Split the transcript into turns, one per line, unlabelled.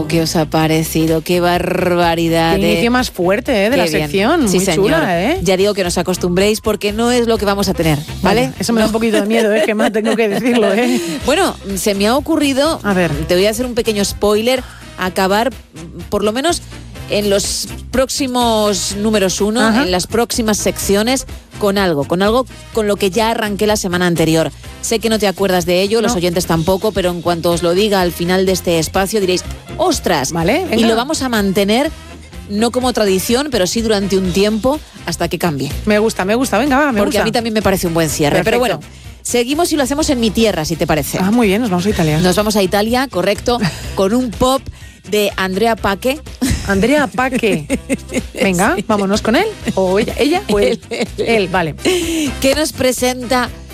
Bueno, ¿qué os ha parecido? ¡Qué barbaridad!
Qué inicio más fuerte de la sección.
Sí,
muy
señor.
chula, ¿eh?
Ya digo que no os acostumbréis porque no es lo que vamos a tener, ¿vale?
Bueno, eso me da un poquito de miedo, que más tengo que decirlo, ¿eh?
Bueno, se me ha ocurrido,
a ver,
te voy a hacer un pequeño spoiler, acabar por lo menos en los próximos números 1,
ajá,
en las próximas secciones, con algo con lo que ya arranqué la semana anterior. Sé que no te acuerdas de ello, los oyentes tampoco, pero en cuanto os lo diga al final de este espacio diréis, ¡ostras!
Vale,
y lo vamos a mantener, no como tradición, pero sí durante un tiempo hasta que cambie.
Me gusta, venga, va, me
Porque
gusta.
a mí también me parece un buen cierre.
Perfecto.
Pero bueno, seguimos y lo hacemos en mi tierra, si te parece.
Ah, muy bien, nos vamos a Italia.
Nos vamos a Italia, correcto, con un pop de Andrea Paque.
Andrea Paque. Venga, vámonos con él. O ella o él. Él, vale.
Que nos presenta